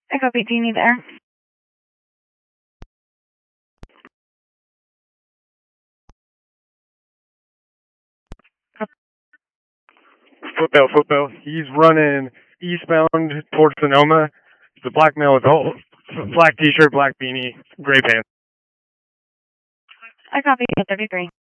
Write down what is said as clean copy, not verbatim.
I copy. Do you need there? Football. He's running eastbound towards Sonoma. It's a black male adult. Black t-shirt, black beanie, gray pants. I copy. 33.